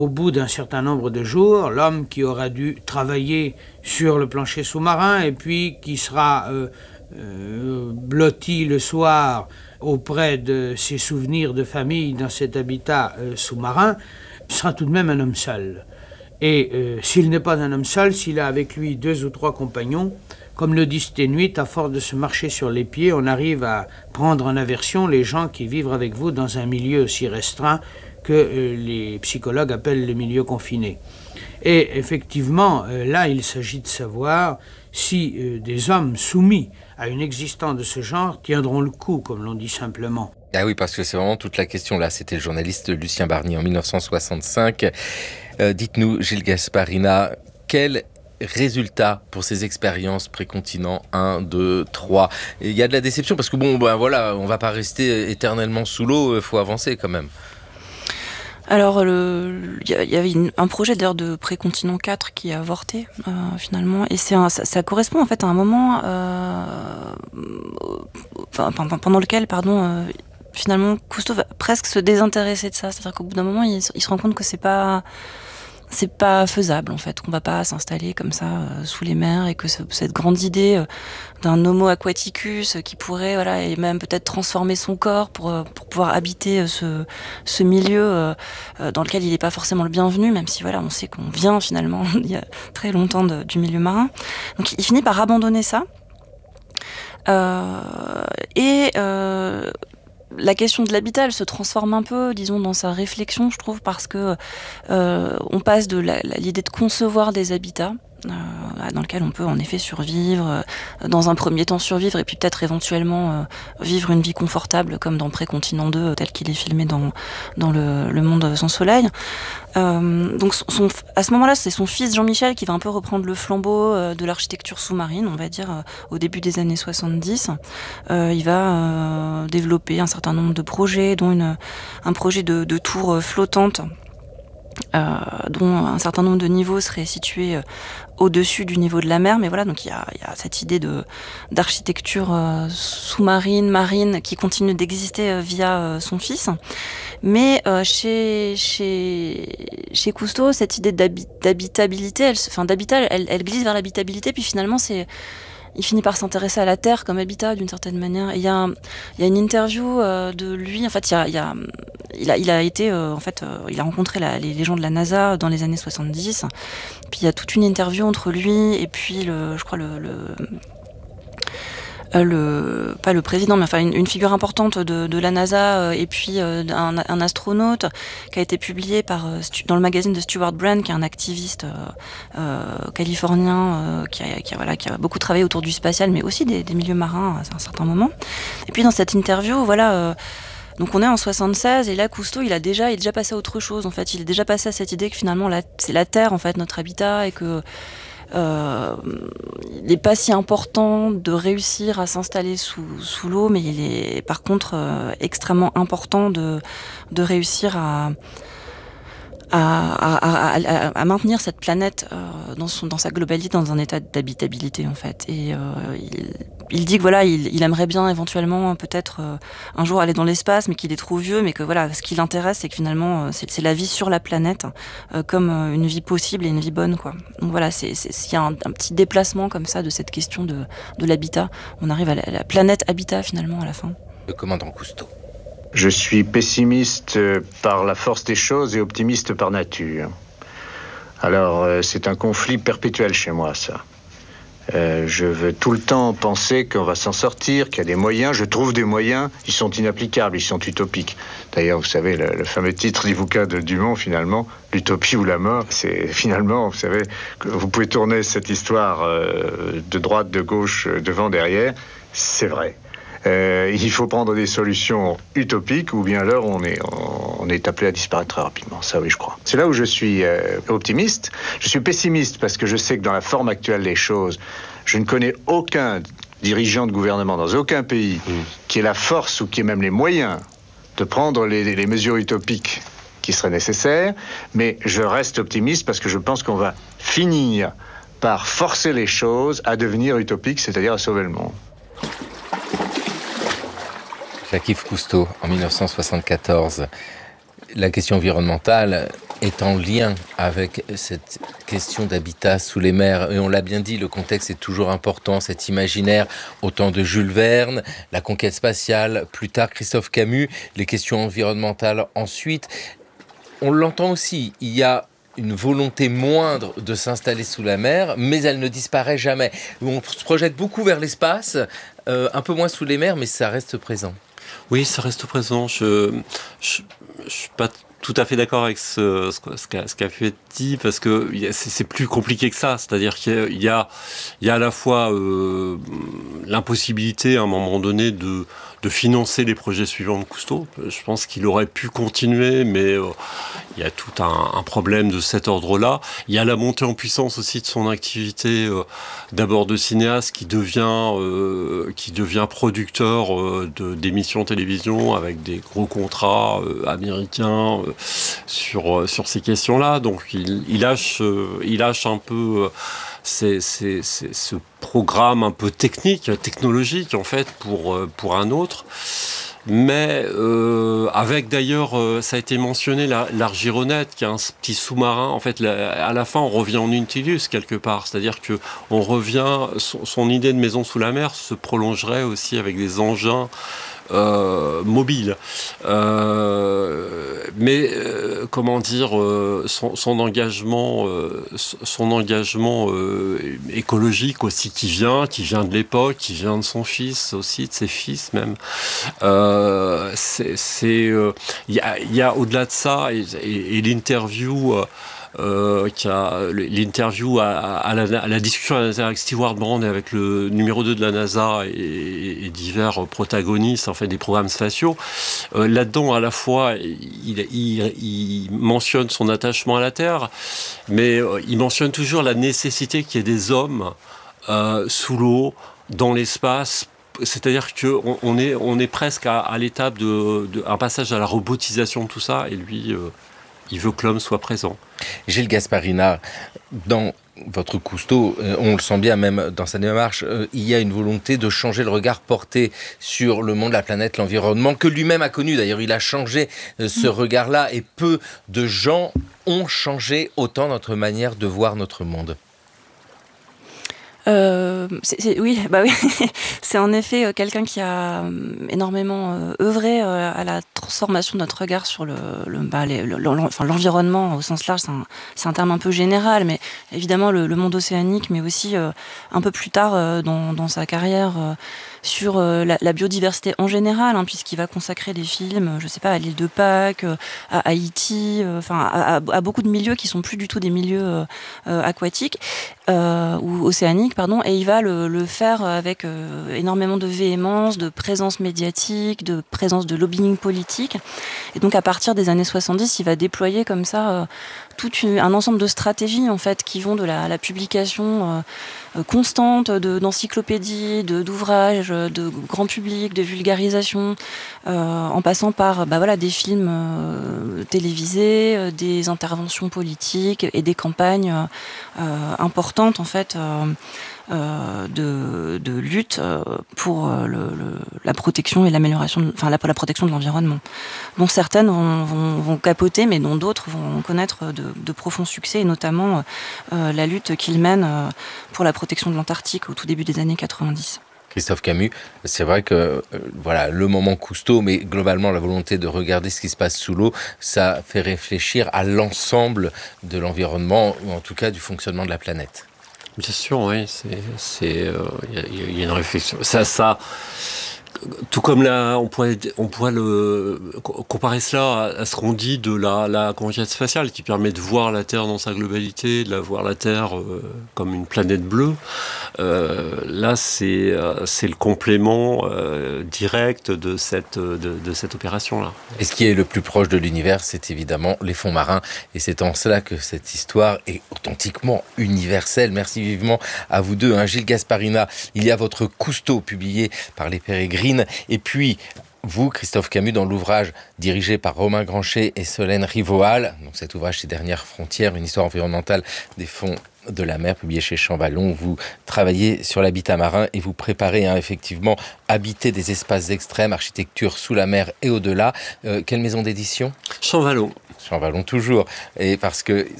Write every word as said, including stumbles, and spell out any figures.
Au bout d'un certain nombre de jours, l'homme qui aura dû travailler sur le plancher sous-marin et puis qui sera euh, euh, blotti le soir auprès de ses souvenirs de famille dans cet habitat euh, sous-marin, sera tout de même un homme seul. Et euh, s'il n'est pas un homme seul, s'il a avec lui deux ou trois compagnons, comme le dit Sténuit, à force de se marcher sur les pieds, on arrive à prendre en aversion les gens qui vivent avec vous dans un milieu aussi restreint que euh, les psychologues appellent le milieu confiné. Et effectivement, euh, là, il s'agit de savoir si euh, des hommes soumis à une existence de ce genre tiendront le coup, comme l'on dit simplement. Ah oui, parce que c'est vraiment toute la question là. C'était le journaliste Lucien Barnier en dix-neuf cent soixante-cinq. Euh, dites-nous, Gilles Gasparina, quel résultat pour ces expériences précontinent un, deux, trois? Il y a de la déception parce que bon, ben voilà, on va pas rester éternellement sous l'eau, il faut avancer quand même. Alors, il y, y avait une, un projet d'ailleurs de Précontinent quatre qui a avorté, euh, finalement, et c'est un, ça, ça correspond en fait à un moment euh, enfin, pendant lequel, pardon, euh, finalement, Cousteau va presque se désintéresser de ça. C'est-à-dire qu'au bout d'un moment, il, il se rend compte que c'est pas... c'est pas faisable en fait, qu'on va pas s'installer comme ça euh, sous les mers, et que ce, cette grande idée euh, d'un homo aquaticus euh, qui pourrait, voilà, et même peut-être transformer son corps pour, euh, pour pouvoir habiter euh, ce, ce milieu euh, euh, dans lequel il n'est pas forcément le bienvenu, même si voilà, on sait qu'on vient finalement il y a très longtemps de, du milieu marin. Donc il finit par abandonner ça. Euh, et euh, la question de l'habitat, elle se transforme un peu, disons, dans sa réflexion, je trouve, parce que euh, on passe de la, la, l'idée de concevoir des habitats, euh, dans lequel on peut en effet survivre, euh, dans un premier temps survivre, et puis peut-être éventuellement euh, vivre une vie confortable, comme dans Précontinent deux, tel qu'il est filmé dans, dans le, le Monde sans soleil. Euh, donc son, à ce moment-là, c'est son fils Jean-Michel qui va un peu reprendre le flambeau euh, de l'architecture sous-marine, on va dire, euh, au début des années soixante-dix. Euh, il va euh, développer un certain nombre de projets, dont une, un projet de, de tour flottante, Euh, dont un certain nombre de niveaux seraient situés euh, au-dessus du niveau de la mer. Mais voilà, donc il y a, il y a cette idée de, d'architecture euh, sous-marine, marine, qui continue d'exister euh, via euh, son fils. Mais euh, chez, chez, chez Cousteau, cette idée d'habi- d'habitabilité, elle, enfin d'habitat, elle, elle glisse vers l'habitabilité, puis finalement c'est... il finit par s'intéresser à la Terre comme habitat d'une certaine manière. Il y a, il y a une interview euh, de lui. En fait, il y a, il y a, il a, il a été, euh, en fait, euh, il a rencontré la, les, les gens de la NASA dans les années soixante-dix. Puis il y a toute une interview entre lui et puis le, je crois le, le le pas le président, mais enfin une, une figure importante de, de la NASA, euh, et puis euh, un, un astronaute, qui a été publié par euh, dans le magazine de Stewart Brand, qui est un activiste euh, euh, californien euh, qui, a, qui, a, voilà, qui a beaucoup travaillé autour du spatial, mais aussi des, des milieux marins à un certain moment. Et puis dans cette interview, voilà. Euh, Donc on est en soixante-seize, et là Cousteau il a déjà il est déjà passé à autre chose en fait. Il est déjà passé à cette idée que finalement la, c'est la Terre en fait notre habitat, et que Euh, il n'est pas si important de réussir à s'installer sous, sous l'eau, mais il est par contre euh, extrêmement important de, de réussir à, à, à, à, à maintenir cette planète euh, dans, son, dans sa globalité, dans un état d'habitabilité en fait. Et euh, il, il dit que voilà, il, il aimerait bien éventuellement peut-être euh, un jour aller dans l'espace, mais qu'il est trop vieux, mais que voilà, ce qui l'intéresse, c'est que finalement, euh, c'est, c'est la vie sur la planète, euh, comme euh, une vie possible et une vie bonne, quoi. Donc voilà, c'est, c'est, s'il y a un, un petit déplacement comme ça de cette question de, de l'habitat, on arrive à la, à la planète habitat finalement à la fin. Le commandant Cousteau. Je suis pessimiste par la force des choses et optimiste par nature. Alors, euh, c'est un conflit perpétuel chez moi, ça. Euh, je veux tout le temps penser qu'on va s'en sortir, qu'il y a des moyens. Je trouve des moyens, ils sont inapplicables, ils sont utopiques. D'ailleurs, vous savez, le, le fameux titre du bouquin de Dumont, finalement, l'utopie ou la mort, c'est finalement, vous savez, que vous pouvez tourner cette histoire euh, de droite, de gauche, devant, derrière, c'est vrai. Euh, il faut prendre des solutions utopiques, ou bien alors on est, on est appelé à disparaître très rapidement. Ça, oui, je crois. C'est là où je suis euh, optimiste. Je suis pessimiste parce que je sais que dans la forme actuelle des choses, je ne connais aucun dirigeant de gouvernement dans aucun pays mmh. qui ait la force ou qui ait même les moyens de prendre les, les mesures utopiques qui seraient nécessaires. Mais je reste optimiste parce que je pense qu'on va finir par forcer les choses à devenir utopiques, c'est-à-dire à sauver le monde. Jacques-Yves Cousteau, en dix-neuf cent soixante-quatorze. La question environnementale est en lien avec cette question d'habitat sous les mers. Et on l'a bien dit, le contexte est toujours important, cet imaginaire, au temps de Jules Verne, la conquête spatiale, plus tard Christophe Camus, les questions environnementales ensuite. On l'entend aussi, il y a une volonté moindre de s'installer sous la mer, mais elle ne disparaît jamais. On se projette beaucoup vers l'espace, euh, un peu moins sous les mers, mais ça reste présent. Oui, ça reste présent. Je ne suis pas tout à fait d'accord avec ce, ce, qu'a, ce qu'a fait dit, parce que c'est, c'est plus compliqué que ça. C'est-à-dire qu'il y a, il y a à la fois euh, l'impossibilité, à un moment donné, de, de financer les projets suivants de Cousteau. Je pense qu'il aurait pu continuer, mais euh, il y a tout un, un problème de cet ordre-là. Il y a la montée en puissance aussi de son activité, euh, d'abord de cinéaste, qui devient, euh, qui devient producteur euh, de, d'émissions télévision avec des gros contrats euh, américains euh, sur, sur ces questions-là. Donc il, il, lâche, euh, il lâche un peu... Euh, C'est, c'est, c'est ce programme un peu technique, technologique en fait, pour, pour un autre. Mais euh, avec d'ailleurs, euh, ça a été mentionné, la, l'Argironette, qui est un petit sous-marin. En fait, la, à la fin, on revient en Nautilus quelque part. C'est-à-dire que on revient, son, son idée de maison sous la mer se prolongerait aussi avec des engins Euh, mobile. Euh, mais euh, comment dire, euh, son, son engagement, euh, son engagement euh, écologique aussi qui vient, qui vient de l'époque, qui vient de son fils aussi, de ses fils même. Euh, c'est, c'est, euh, y a, y a au-delà de ça et, et, et l'interview. Euh, Euh, qui a l'interview à, à, la, à la discussion avec Stewart Brand et avec le numéro deux de la NASA et, et divers protagonistes en fait des programmes spatiaux. Euh, là-dedans, à la fois, il, il, il mentionne son attachement à la Terre, mais euh, il mentionne toujours la nécessité qu'il y ait des hommes euh, sous l'eau, dans l'espace. C'est-à-dire qu'on on est, on est presque à, à l'étape de, de un passage à la robotisation de tout ça, et lui, euh, il veut que l'homme soit présent. Gilles Gasparina, dans votre Cousteau, euh, on le sent bien même dans sa démarche, euh, il y a une volonté de changer le regard porté sur le monde, la planète, l'environnement, que lui-même a connu. D'ailleurs, il a changé euh, ce mmh. regard-là, et peu de gens ont changé autant notre manière de voir notre monde. Euh, c'est, c'est, oui, bah oui. C'est en effet euh, quelqu'un qui a euh, énormément euh, œuvré euh, à la transformation de notre regard sur le, le, bah, les, le, le, enfin, l'environnement au sens large. C'est un, c'est un terme un peu général, mais évidemment le, le monde océanique, mais aussi euh, un peu plus tard euh, dans, dans sa carrière euh, sur euh, la, la biodiversité en général, hein, puisqu'il va consacrer des films, je sais pas, à l'île de Pâques, euh, à Haïti, enfin euh, à, à, à beaucoup de milieux qui sont plus du tout des milieux euh, euh, aquatiques euh, ou océaniques. Pardon, et il va le, le faire avec euh, énormément de véhémence, de présence médiatique, de présence de lobbying politique. Et donc à partir des années soixante-dix, il va déployer comme ça euh, tout une, un ensemble de stratégies en fait qui vont de la, la publication euh, constante de, d'encyclopédies, de, d'ouvrages, de grand public, de vulgarisation, euh, en passant par bah, voilà, des films euh, télévisés, euh, des interventions politiques et des campagnes euh, importantes en fait. Euh, Euh, de, de lutte euh, pour euh, le, le, la protection et l'amélioration, de, enfin la, la protection de l'environnement, dont certaines vont, vont, vont capoter, mais dont d'autres vont connaître de, de profonds succès, et notamment euh, la lutte qu'il mène euh, pour la protection de l'Antarctique au tout début des années quatre-vingt-dix. Christophe Camus, c'est vrai que euh, voilà, le moment Cousteau, mais globalement la volonté de regarder ce qui se passe sous l'eau, ça fait réfléchir à l'ensemble de l'environnement, ou en tout cas du fonctionnement de la planète. Bien sûr, oui, c'est, c'est, euh, y a, y a une réflexion. Ça, ça, tout comme là, on pourrait, on pourrait le comparer cela à, à ce qu'on dit de la, la conquête spatiale, qui permet de voir la Terre dans sa globalité, de la voir la Terre euh, comme une planète bleue. Euh, là, c'est, euh, c'est le complément euh, direct de cette, de, de cette opération-là. Et ce qui est le plus proche de l'univers, c'est évidemment les fonds marins. Et c'est en cela que cette histoire est authentiquement universelle. Merci vivement à vous deux, hein. Gilles Gasparina, il y a votre Cousteau publié par les Pérégrines. Et puis, vous, Christophe Camus, dans l'ouvrage dirigé par Romain Granchet et Solène Rivoal, donc cet ouvrage, Ces dernières frontières, une histoire environnementale des fonds de la mer, publié chez Champvallon. Vous travaillez sur l'habitat marin et vous préparez hein, effectivement habiter des espaces extrêmes, architecture sous la mer et au-delà. Euh, quelle maison d'édition ? Champvallon. Champvallon toujours, et parce que